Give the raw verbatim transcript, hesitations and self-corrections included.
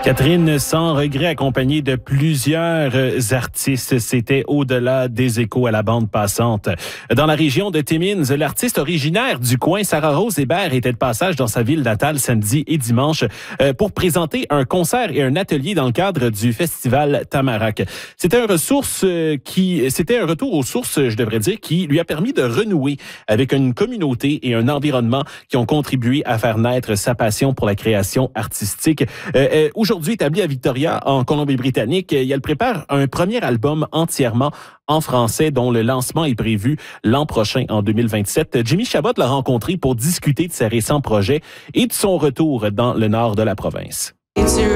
Catherine sans regret, accompagnée de plusieurs artistes. C'était au-delà des échos à la bande passante. Dans la région de Timmins, l'artiste originaire du coin, Sarah-Rose Hébert, était de passage dans sa ville natale samedi et dimanche pour présenter un concert et un atelier dans le cadre du festival Tamarack. C'était un ressource qui, c'était un retour aux sources, je devrais dire, qui lui a permis de renouer avec une communauté et un environnement qui ont contribué à faire naître sa passion pour la création artistique. Euh, euh, Aujourd'hui établi à Victoria, en Colombie-Britannique, elle prépare un premier album entièrement en français dont le lancement est prévu l'an prochain, en deux mille vingt-sept. Jimmy Chabot l'a rencontré pour discuter de ses récents projets et de son retour dans le nord de la province.